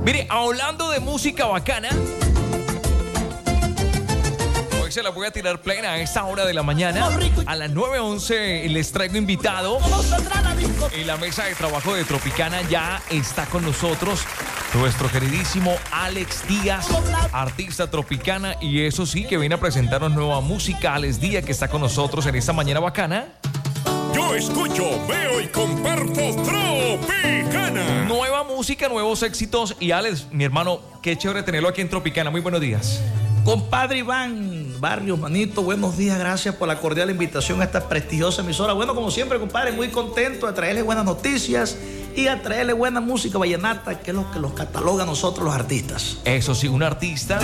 Mire, hablando de música bacana, hoy se la voy a tirar plena a esta hora de la mañana. A las 9:11 les traigo invitado. En la mesa de trabajo de Tropicana ya está con nosotros nuestro queridísimo Alex Díaz, artista tropicana, y eso sí, que viene a presentarnos nueva música. Alex Díaz, que está con nosotros en esta mañana bacana. Yo escucho, veo y comparto Tropicana. Nueva música, nuevos éxitos. Y Alex, mi hermano, qué chévere tenerlo aquí en Tropicana. Muy buenos días. Compadre Iván Barrios, manito, buenos días, gracias por la cordial invitación a esta prestigiosa emisora. Bueno, como siempre, compadre, muy contento de traerle buenas noticias y a traerle buena música vallenata, que es lo que los cataloga a nosotros los artistas. Eso sí, un artista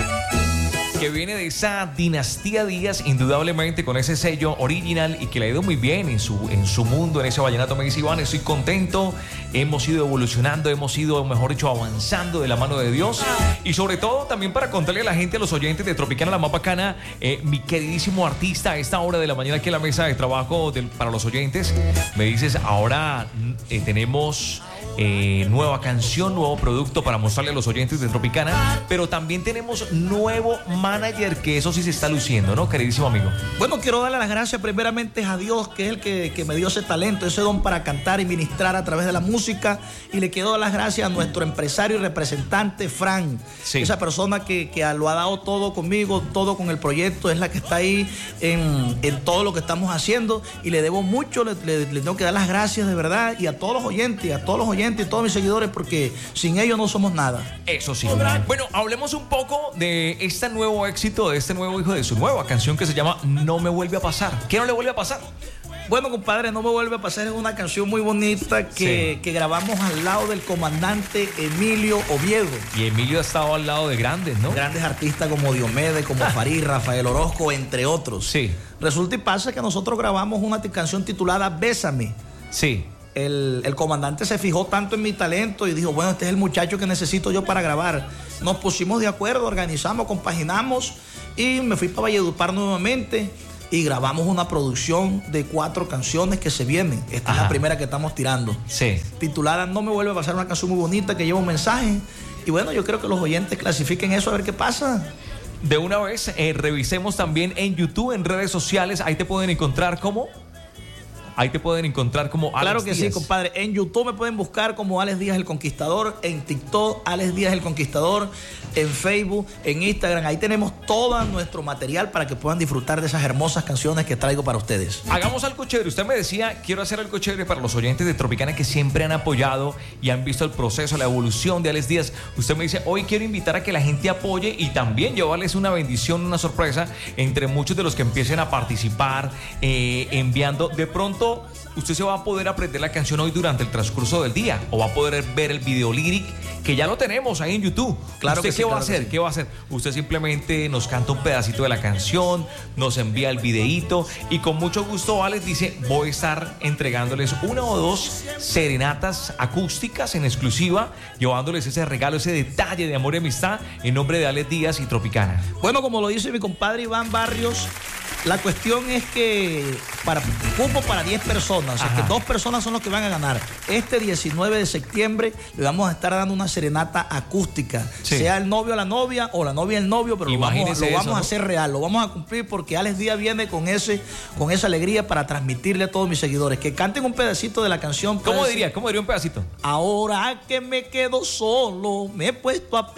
que viene de esa dinastía Díaz, indudablemente con ese sello original y que le ha ido muy bien en su mundo, en ese vallenato. Me dice Iván, estoy contento, hemos ido evolucionando, hemos ido, mejor dicho, avanzando de la mano de Dios. Y sobre todo también para contarle a la gente, a los oyentes de Tropicana, la más bacana, mi queridísimo artista, a esta hora de la mañana aquí en la mesa de trabajo para los oyentes, me dices, ahora tenemos nueva canción, nuevo producto para mostrarle a los oyentes de Tropicana, pero también tenemos nuevo manager, que eso sí se está luciendo, ¿no, queridísimo amigo? Bueno, quiero darle las gracias primeramente a Dios, que es el que me dio ese talento, ese don para cantar y ministrar a través de la música, y le quiero dar las gracias a nuestro empresario y representante, Fran, sí. Esa persona que lo ha dado todo conmigo, todo con el proyecto, es la que está ahí en todo lo que estamos haciendo, y le debo mucho, le tengo que dar las gracias de verdad, y a todos los oyentes, y todos mis seguidores, porque sin ellos no somos nada. Eso sí. Bueno, hablemos un poco de este nuevo éxito, de este nuevo hijo, de su nueva canción que se llama No Me Vuelve a Pasar. ¿Qué no le vuelve a pasar? Bueno, compadre, No Me Vuelve a Pasar es una canción muy bonita que grabamos al lado del comandante Emilio Oviedo. Y Emilio ha estado al lado de grandes, ¿no? Grandes artistas como Diomedes, como Farid, Rafael Orozco, entre otros. Sí. Resulta y pasa que nosotros grabamos una canción titulada Bésame. Sí. El comandante se fijó tanto en mi talento y dijo, bueno, este es el muchacho que necesito yo para grabar. Nos pusimos de acuerdo, organizamos, compaginamos y me fui para Valledupar nuevamente y grabamos una producción de 4 canciones que se vienen. Esta es la primera que estamos tirando. Sí. Titulada No Me Vuelve a Pasar, una canción muy bonita que lleva un mensaje. Y bueno, yo creo que los oyentes clasifiquen eso a ver qué pasa. De una vez, revisemos también en YouTube, en redes sociales. Ahí te pueden encontrar como... Ahí te pueden encontrar como Alex Claro que Díaz. sí, compadre. En YouTube me pueden buscar como Alex Díaz el Conquistador. En TikTok, Alex Díaz el Conquistador. En Facebook, en Instagram. Ahí tenemos todo nuestro material para que puedan disfrutar de esas hermosas canciones que traigo para ustedes. Hagamos algo chévere. Usted me decía, quiero hacer algo chévere para los oyentes de Tropicana que siempre han apoyado y han visto el proceso, la evolución de Alex Díaz. Usted me dice, hoy quiero invitar a que la gente apoye y también llevarles una bendición, una sorpresa entre muchos de los que empiecen a participar, enviando. De pronto, usted se va a poder aprender la canción hoy durante el transcurso del día o va a poder ver el video lyric que ya lo tenemos ahí en YouTube. Claro ¿Usted que sí, qué va a claro hacer? que sí. ¿Qué va a hacer? Usted simplemente nos canta un pedacito de la canción, nos envía el videíto y con mucho gusto Alex dice, voy a estar entregándoles 1 o 2 serenatas acústicas en exclusiva, llevándoles ese regalo, ese detalle de amor y amistad en nombre de Alex Díaz y Tropicana. Bueno, como lo dice mi compadre Iván Barrios, la cuestión es que cupo para 10 personas, o sea que 2 personas son los que van a ganar. Este 19 de septiembre le vamos a estar dando una serenata acústica, sea el novio a la novia o la novia al novio, pero lo vamos a hacer real, lo vamos a cumplir porque Alex Díaz viene con esa alegría para transmitirle a todos mis seguidores. Que canten un pedacito de la canción. ¿Cómo diría un pedacito? Ahora que me quedo solo, me he puesto a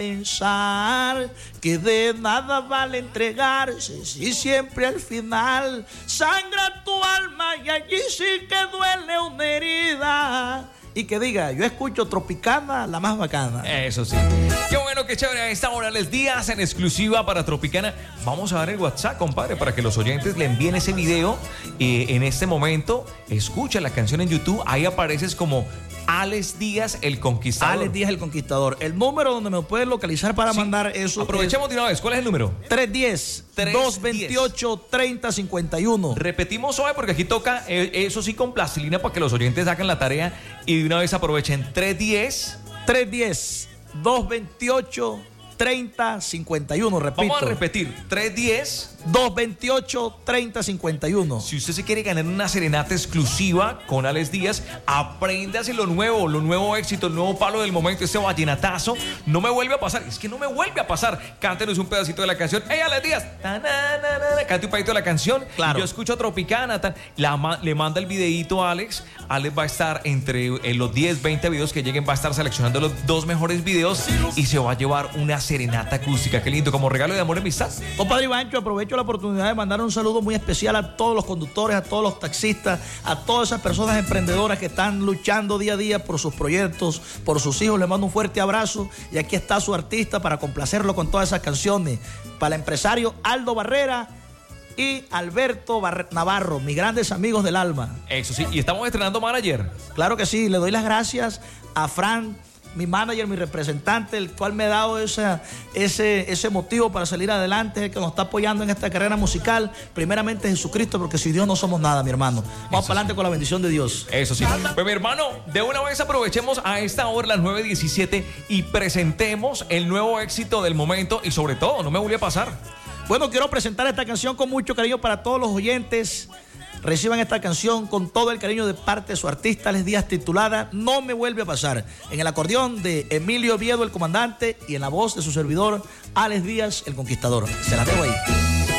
pensar que de nada vale entregarse si siempre al final sangra tu alma y allí sí que duele una herida. Y que diga, yo escucho Tropicana, la más bacana. Eso sí. Qué bueno, qué chévere. A esta hora Alex Díaz en exclusiva para Tropicana. Vamos a dar el WhatsApp, compadre, para que los oyentes le envíen ese video. En este momento, escucha la canción en YouTube. Ahí apareces como Alex Díaz el Conquistador. Alex Díaz el Conquistador. El número donde me pueden localizar para mandar eso. Aprovechemos de una vez. ¿Cuál es el número? 310-228-3051. Repetimos hoy porque aquí toca, eso sí, con plastilina para que los oyentes hagan la tarea y de una vez aprovechen. 310-228-3051. Repito. Vamos a repetir. 310 228-3051. Si usted se quiere ganar una serenata exclusiva con Alex Díaz, apréndase lo nuevo éxito, el nuevo palo del momento, este vallenatazo. No me vuelve a pasar, es que no me vuelve a pasar. Cántenos un pedacito de la canción. ¡Hey, Alex Díaz! Cante un pedacito de la canción. Claro. Yo escucho Tropicana. Le manda el videíto a Alex. Alex va a estar entre los 10, 20 videos que lleguen, va a estar seleccionando los 2 mejores videos y se va a llevar una serenata acústica. Qué lindo, como regalo de amor y amistad. Compadre Ivancho, aprovecho la oportunidad de mandar un saludo muy especial a todos los conductores, a todos los taxistas, a todas esas personas emprendedoras que están luchando día a día por sus proyectos, por sus hijos. Les mando un fuerte abrazo y aquí está su artista para complacerlo con todas esas canciones. Para el empresario Aldo Barrera y Alberto Navarro, mis grandes amigos del alma. Eso sí, y estamos estrenando manager. Claro que sí, le doy las gracias a Fran, mi manager, mi representante, el cual me ha dado ese motivo para salir adelante, el que nos está apoyando en esta carrera musical. Primeramente Jesucristo, porque sin Dios no somos nada, mi hermano. Vamos para adelante con la bendición de Dios. Eso sí. Pues mi hermano, de una vez aprovechemos a esta hora, las 9:17, y presentemos el nuevo éxito del momento y sobre todo, no me vuelve a pasar. Bueno, quiero presentar esta canción con mucho cariño para todos los oyentes. Reciban esta canción con todo el cariño de parte de su artista Alex Díaz, titulada No me vuelve a pasar, en el acordeón de Emilio Oviedo, el comandante, y en la voz de su servidor Alex Díaz, el conquistador. Se la dejo ahí.